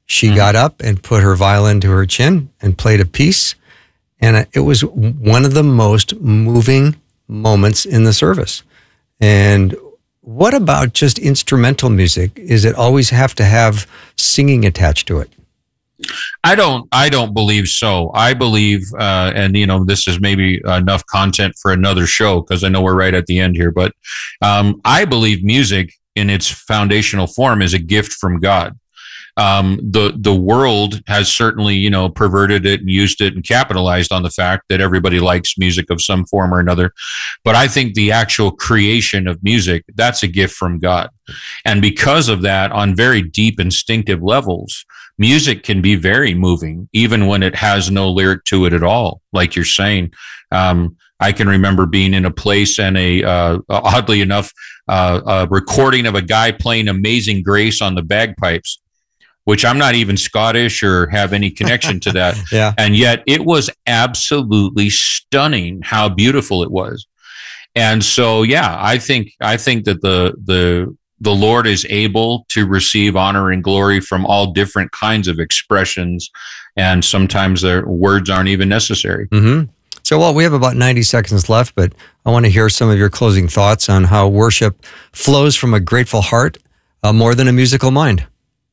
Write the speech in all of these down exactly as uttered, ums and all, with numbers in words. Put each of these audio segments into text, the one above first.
She Mm-hmm. got up and put her violin to her chin and played a piece. And it was one of the most moving moments in the service. And what about just instrumental music? Is it always have to have singing attached to it? I don't. I don't believe so. I believe, uh, and you know, this is maybe enough content for another show because I know we're right at the end here. But um, I believe music in its foundational form is a gift from God. Um, the the world has certainly, you know, perverted it and used it and capitalized on the fact that everybody likes music of some form or another. But I think the actual creation of music, that's a gift from God. And because of that, on very deep instinctive levels, music can be very moving, even when it has no lyric to it at all, like you're saying. Um, I can remember being in a place and a, uh, oddly enough, uh, a recording of a guy playing Amazing Grace on the bagpipes, which I'm not even Scottish or have any connection to that. Yeah. And yet it was absolutely stunning how beautiful it was. And so, yeah, I think, I think that the, the, the Lord is able to receive honor and glory from all different kinds of expressions. And sometimes their words aren't even necessary. Mm-hmm. So, well, we have about ninety seconds left, but I want to hear some of your closing thoughts on how worship flows from a grateful heart uh, more than a musical mind.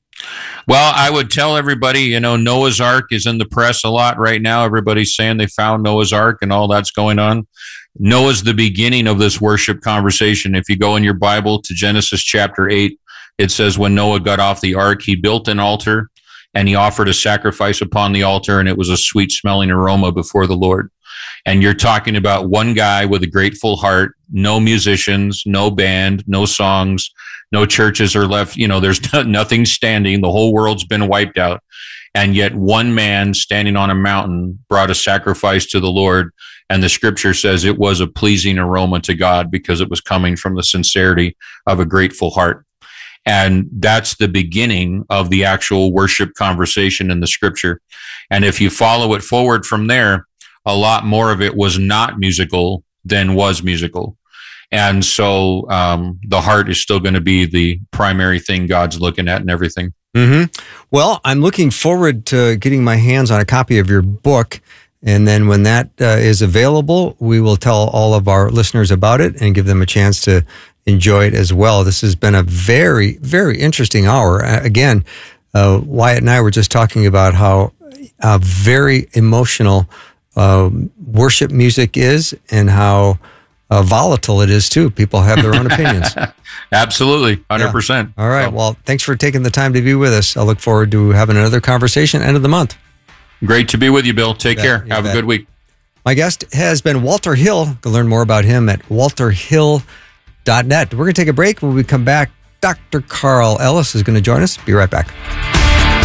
Well, I would tell everybody, you know, Noah's Ark is in the press a lot right now. Everybody's saying they found Noah's Ark and all that's going on. Noah's the beginning of this worship conversation. If you go in your Bible to Genesis chapter eight, it says when Noah got off the ark, he built an altar and he offered a sacrifice upon the altar, and it was a sweet smelling aroma before the Lord. And you're talking about one guy with a grateful heart, no musicians, no band, no songs, no churches are left. You know, there's nothing standing. The whole world's been wiped out. And yet one man standing on a mountain brought a sacrifice to the Lord. And the scripture says it was a pleasing aroma to God because it was coming from the sincerity of a grateful heart. And that's the beginning of the actual worship conversation in the scripture. And if you follow it forward from there, a lot more of it was not musical than was musical. And so um, the heart is still going to be the primary thing God's looking at and everything. Mm-hmm. Well, I'm looking forward to getting my hands on a copy of your book. And then when that uh, is available, we will tell all of our listeners about it and give them a chance to enjoy it as well. This has been a very, very interesting hour. Uh, again, uh, Wyatt and I were just talking about how uh, very emotional uh, worship music is and how Uh, volatile it is too. People have their own opinions. Absolutely. one hundred percent. Yeah. All right. Well, thanks for taking the time to be with us. I look forward to having another conversation end of the month. Great to be with you, Bill. Take bet, care. Have bet. a good week. My guest has been Walter Hill. You can learn more about him at walter hill dot net. We're going to take a break. When we come back, Doctor Carl Ellis is going to join us. Be right back.